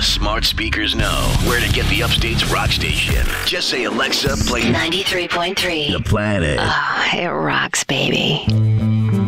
smart speakers know where to get the Upstate's rock station. Just say, Alexa, play 93.3. The Planet. Oh, it rocks, baby.